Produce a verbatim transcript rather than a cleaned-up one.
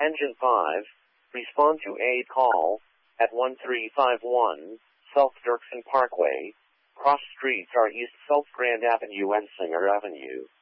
Engine five, respond to aid call at one three five one South Dirksen Parkway. Cross streets are East South Grand Avenue and Singer Avenue.